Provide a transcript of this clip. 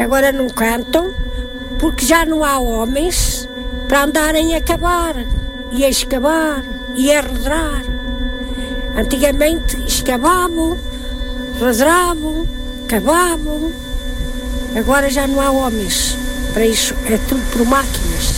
Agora não cantam porque já não há homens para andarem a cavar e a escavar e a redrar. Antigamente escavavam, redravam, cavavam. Agora já não há homens para isso, é tudo por máquinas.